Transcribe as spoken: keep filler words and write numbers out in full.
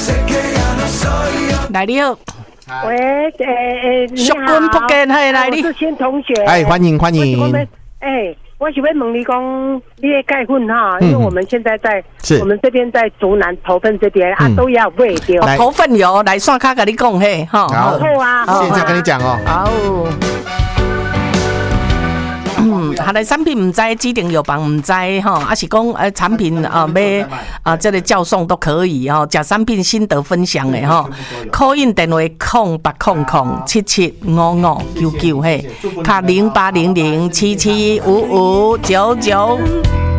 来你好。 喂，诶诶，你淑君福建嘿，来你。 我是新同学。 哎，欢迎欢迎。 哎，我想问你讲，你的钙粉哈，因为我们现在在，我们这边在竹南头份这边啊，都要卖掉。 头份有来线卡跟你讲嘿，哈。 好啊，现在跟你讲哦。 好。嗯，下来产品唔知，指定药房唔知吼，啊是讲呃产品啊要啊这个叫送都可以吼，食产品心得分享的吼，call in 电话空八空空七七五五九九嘿，卡零八零零七七五五九九。